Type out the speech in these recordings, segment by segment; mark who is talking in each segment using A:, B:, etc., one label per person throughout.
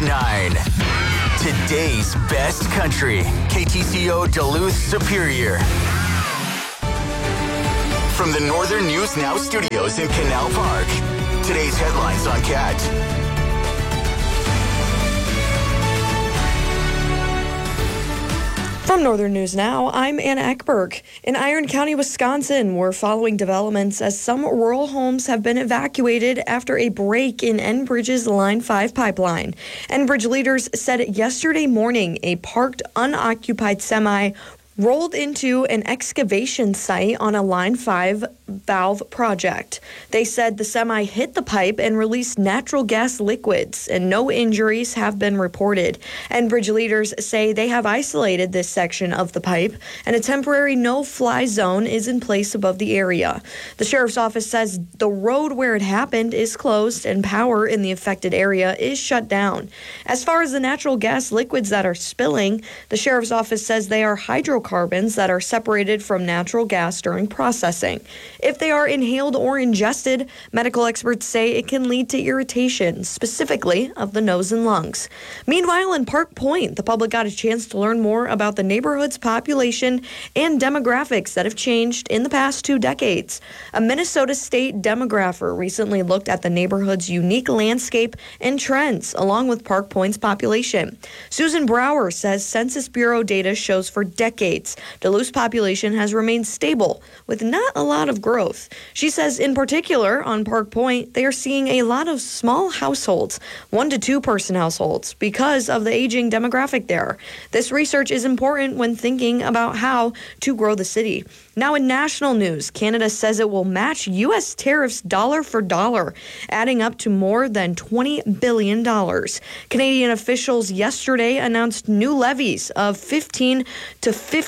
A: 9. Today's best country. KTCO Duluth Superior. From the Northern News Now studios in Canal Park. Today's headlines on CAT.
B: From Northern News Now, I'm Anna Eckberg. In Iron County, Wisconsin, we're following developments as some rural homes have been evacuated after a break in Enbridge's Line 5 pipeline. Enbridge leaders said yesterday morning a parked, unoccupied semi rolled into an excavation site on a Line 5 valve project. They said the semi hit the pipe and released natural gas liquids, and no injuries have been reported. Enbridge leaders say they have isolated this section of the pipe, and a temporary no-fly zone is in place above the area. The sheriff's office says the road where it happened is closed and power in the affected area is shut down. As far as the natural gas liquids that are spilling, the sheriff's office says they are hydrocarbons that are separated from natural gas during processing. If they are inhaled or ingested, medical experts say it can lead to irritation, specifically of the nose and lungs. Meanwhile, in Park Point, the public got a chance to learn more about the neighborhood's population and demographics that have changed in the past 2 decades. A Minnesota state demographer recently looked at the neighborhood's unique landscape and trends, along with Park Point's population. Susan Brower says Census Bureau data shows for decades Duluth's population has remained stable, with not a lot of growth. She says in particular on Park Point, they are seeing a lot of small households, 1 to 2 person households, because of the aging demographic there. This research is important when thinking about how to grow the city. Now in national news, Canada says it will match U.S. tariffs dollar for dollar, adding up to more than $20 billion. Canadian officials yesterday announced new levies of 15 to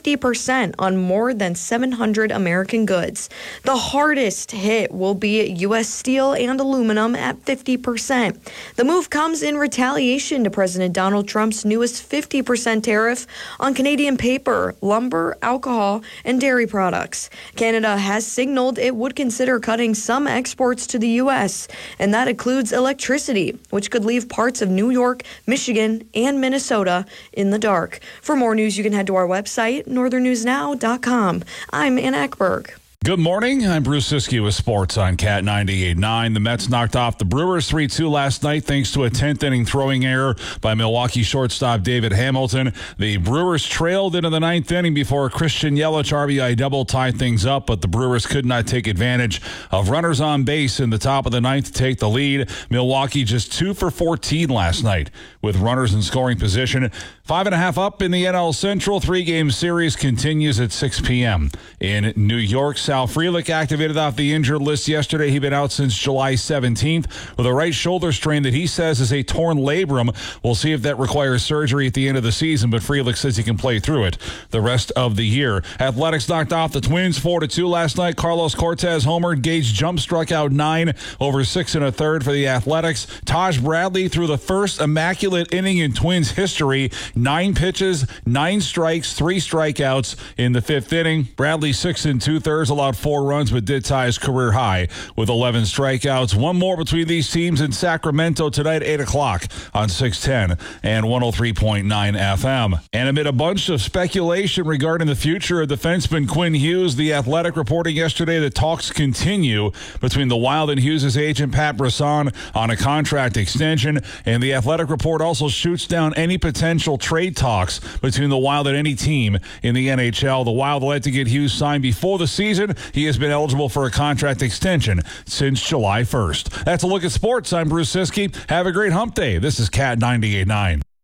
B: 50% on more than 700 American goods. The hardest hit will be U.S. steel and aluminum at 50%. The move comes in retaliation to President Donald Trump's newest 50% tariff on Canadian paper, lumber, alcohol, and dairy products. Canada has signaled it would consider cutting some exports to the U.S., and that includes electricity, which could leave parts of New York, Michigan, and Minnesota in the dark. For more news, you can head to our website, northernnewsnow.com. I'm Anna Eckberg.
C: Good morning. I'm Bruce Siskey with sports on Cat 98.9. The Mets knocked off the Brewers 3-2 last night thanks to a 10th inning throwing error by Milwaukee shortstop David Hamilton. The Brewers trailed into the 9th inning before Christian Yelich RBI double tied things up, but the Brewers could not take advantage of runners on base in the top of the 9th to take the lead. Milwaukee just 2 for 14 last night with runners in scoring position. 5.5 up in the NL Central. 3-game series continues at 6 p.m. in New York. Sal Frelick activated off the injured list yesterday. He'd been out since July 17th with a right shoulder strain that he says is a torn labrum. We'll see if that requires surgery at the end of the season, but Frelick says he can play through it the rest of the year. Athletics knocked off the Twins 4-2 last night. Carlos Cortez homered. Gage Jump struck out 9 over 6 1/3 for the Athletics. Taj Bradley threw the first immaculate inning in Twins history. 9 pitches, 9 strikes, 3 strikeouts in the 5th inning. Bradley 6 2/3 allowed 4 runs, but did tie his career high with 11 strikeouts. One more between these teams in Sacramento tonight, 8 o'clock on 610 and 103.9 FM. And amid a bunch of speculation regarding the future of defenseman Quinn Hughes, the Athletic reporting yesterday that talks continue between the Wild and Hughes' agent Pat Brisson on a contract extension. And the Athletic report also shoots down any potential trade talks between the Wild and any team in the NHL. The Wild would like to get Hughes signed before the season. He has been eligible for a contract extension since July 1st. That's a look at sports. I'm Bruce Siskey. Have a great hump day. This is Cat 98.9.